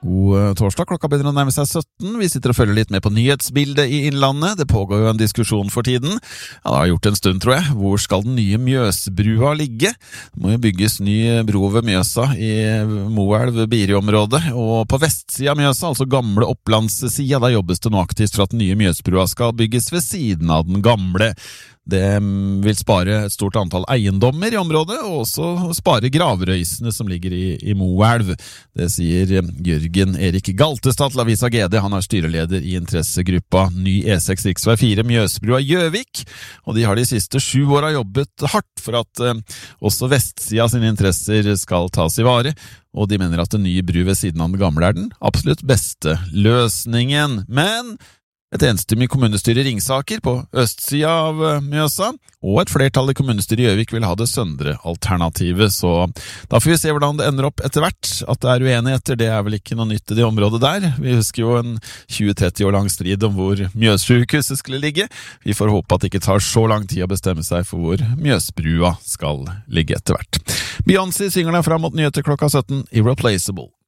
God torsdag, klokka begynner å nærme seg 17. Vi sitter og følger litt med på nyhetsbildet i Innlandet. Det pågår jo en diskusjon for tiden. Ja, det har gjort en stund, tror jeg. Hvor skal den nye Mjøsbrua ligge? Det må jo bygges ny bro over Mjøsa i Moelv-Biri-området. Og på vestsiden av Mjøsa, altså gamle Opplandssida, der jobbes det nå aktivt for at den nye Mjøsbrua skal bygges ved siden av den gamle. Det vil spare et stort antall eiendommer i området, og også spare gravrøysene som ligger i Moelv. Det sier Jørgen Erik Galtestad til Avisa GD. Han er styreleder i interessegruppa Ny E6 Riksvei 4 Mjøsbrua Gjøvik, og de har de siste 7 årene jobbet hardt for at også vestsida sine interesser skal tas i vare, og de mener at en ny bru ved siden av den gamle er den absolutt beste løsningen. Men et enstemmig kommunestyre i Ringsaker på østsida av Mjøsa, og et flertall i kommunestyret i Gjøvik vil ha det søndre alternativet, så da får vi se hvordan det ender opp etter hvert. At det er uenigheter, det er vel ikke noe nytt i det området der. Vi husker jo en 20-30 år lang strid om hvor Mjøssykehuset skulle ligge. Vi får håpe at det ikke tar så lang tid å bestemme seg for hvor Mjøsbrua skal ligge etter hvert. Beyoncé synger deg fram mot nyheter klokka 17, Irreplaceable.